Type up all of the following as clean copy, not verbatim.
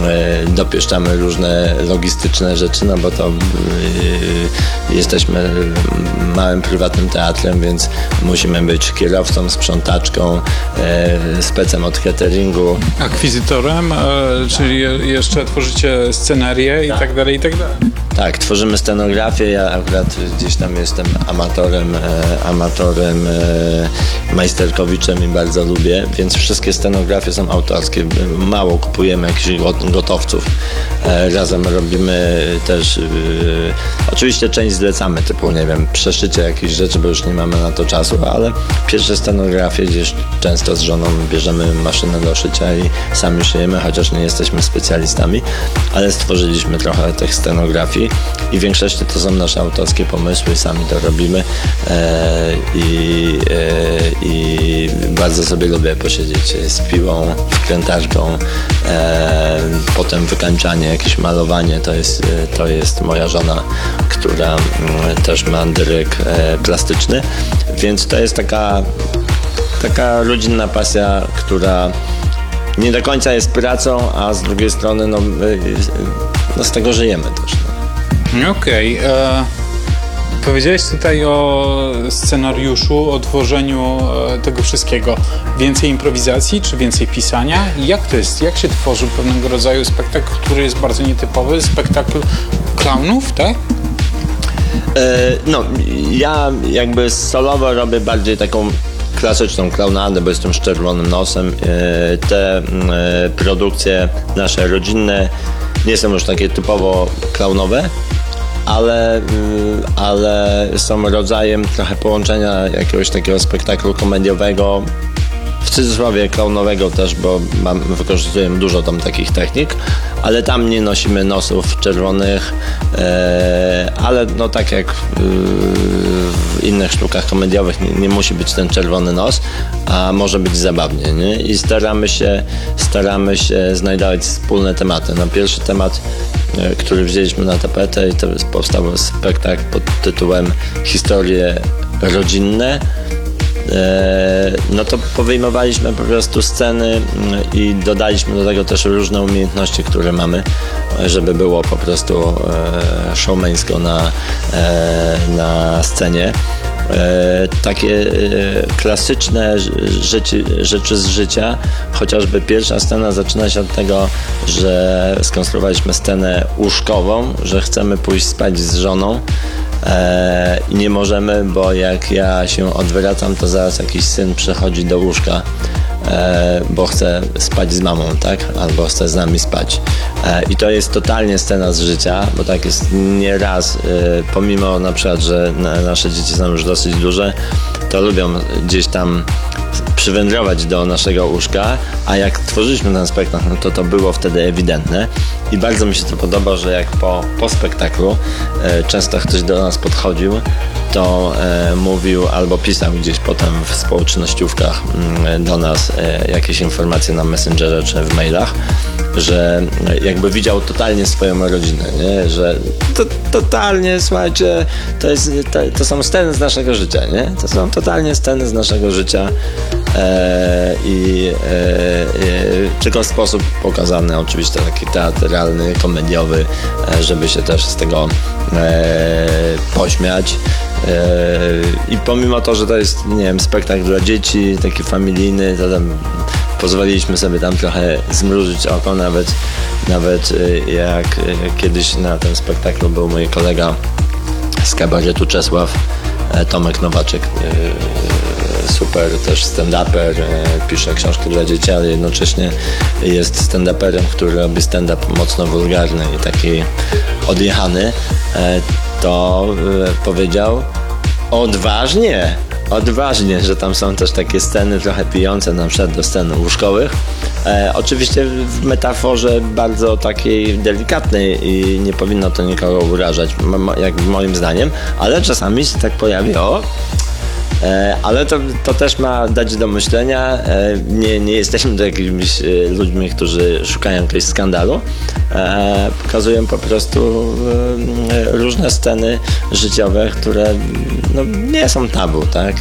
dopieszczamy różne logistyczne rzeczy, no bo to jesteśmy małym prywatnym teatrem, więc musimy być kierowcą, sprzątaczką, specem od cateringu. Akwizytorem, czyli jeszcze tworzycie scenerię i tak dalej, i tak dalej. Tak, tworzymy scenografię, ja akurat gdzieś tam jestem amatorem, majsterkowiczem i bardzo lubię, więc wszystkie scenografie są autorskie, mało kupujemy jakichś gotowców, razem robimy też, oczywiście część zlecamy, typu nie wiem, przeszycie jakichś rzeczy, bo już nie mamy na to czasu, ale pierwsze scenografie gdzieś często z żoną bierzemy maszynę do szycia i sami szyjemy, chociaż nie jesteśmy specjalistami, ale stworzyliśmy trochę tych scenografii i w większości to są nasze autorskie pomysły, sami to robimy i bardzo sobie lubię posiedzieć z piłą, wkrętarką, potem wykańczanie, jakieś malowanie, to jest moja żona, która też ma dryg plastyczny, więc to jest taka rodzinna pasja, która nie do końca jest pracą, a z drugiej strony no z tego żyjemy też. Okej. Powiedziałeś tutaj o scenariuszu, o tworzeniu tego wszystkiego. Więcej improwizacji czy więcej pisania? Jak to jest? Jak się tworzy pewnego rodzaju spektakl, który jest bardzo nietypowy? Spektakl klaunów, tak? No, ja jakby solowo robię bardziej taką klasyczną klaunadę, bo jestem z czerwonym nosem. Te produkcje nasze rodzinne nie są już takie typowo klaunowe, ale są rodzajem trochę połączenia jakiegoś takiego spektaklu komediowego, w cudzysłowie klaunowego też, bo wykorzystujemy dużo tam takich technik, ale tam nie nosimy nosów czerwonych, ale no tak jak w innych sztukach komediowych nie musi być ten czerwony nos, a może być zabawnie, nie? I staramy się znajdować wspólne tematy. No, pierwszy temat, który wzięliśmy na tapetę, i to powstał spektakl pod tytułem Historie rodzinne. No to powyjmowaliśmy po prostu sceny i dodaliśmy do tego też różne umiejętności, które mamy, żeby było po prostu showmeńsko na scenie. Takie klasyczne rzeczy z życia, chociażby pierwsza scena zaczyna się od tego, że skonstruowaliśmy scenę łóżkową, że chcemy pójść spać z żoną i nie możemy, bo jak ja się odwracam, to zaraz jakiś syn przychodzi do łóżka, bo chce spać z mamą, tak? Albo chce z nami spać. I to jest totalnie scena z życia, bo tak jest nieraz, pomimo na przykład, że nasze dzieci są już dosyć duże, to lubią gdzieś tam przywędrować do naszego łóżka, a jak tworzyliśmy ten spektakl, no to było wtedy ewidentne i bardzo mi się to podoba, że jak po spektaklu często ktoś do nas podchodził, to mówił albo pisał gdzieś potem w społecznościówkach do nas jakieś informacje na Messengerze czy w mailach, że jakby widział totalnie swoją rodzinę, nie? Że to totalnie, słuchajcie, to są sceny z naszego życia, nie? To są totalnie sceny z naszego życia tylko w sposób pokazany, oczywiście taki teatralny, komediowy, żeby się też z tego pośmiać. I pomimo to, że to jest, nie wiem, spektakl dla dzieci, taki familijny, to tam pozwoliliśmy sobie tam trochę zmrużyć oko, nawet jak kiedyś na tym spektaklu był mój kolega z kabaretu Czesław, Tomek Nowaczek, super też stand-uper, pisze książki dla dzieci, ale jednocześnie jest stand-uperem, który robi stand-up mocno wulgarny i taki odjechany, to powiedział odważnie, że tam są też takie sceny trochę pijące, na przykład do scen łóżkowych. Oczywiście w metaforze bardzo takiej delikatnej i nie powinno to nikogo urażać, jak moim zdaniem, ale czasami się tak pojawi, ale to też ma dać do myślenia. Nie jesteśmy to jakimiś ludźmi, którzy szukają jakiegoś skandalu. Pokazują po prostu różne sceny życiowe, które no, nie są tabu, tak?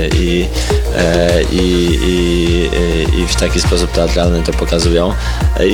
I w taki sposób teatralny to pokazują.